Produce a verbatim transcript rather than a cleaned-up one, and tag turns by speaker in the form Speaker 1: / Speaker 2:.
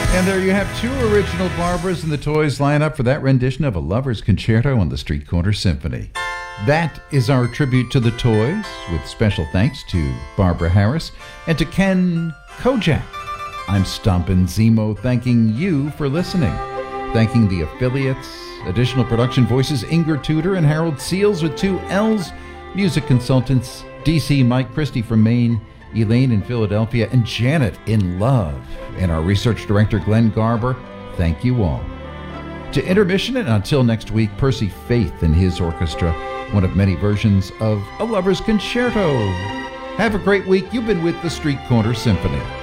Speaker 1: And there you have two original Barbaras and the Toys lineup for that rendition of A Lover's Concerto on the Street Corner Symphony. That is our tribute to the Toys, with special thanks to Barbara Harris and to Ken Kojak. I'm Stompin' Zemo, thanking you for listening. Thanking the affiliates, additional production voices Inger Tudor and Harold Seals with two L's, music consultants D C Mike Christie from Maine, Elaine in Philadelphia, and Janet in Love, and our research director Glenn Garber. Thank you all. To intermission, and until next week, Percy Faith and his orchestra, one of many versions of A Lover's Concerto. Have a great week. You've been with the Street Corner Symphony.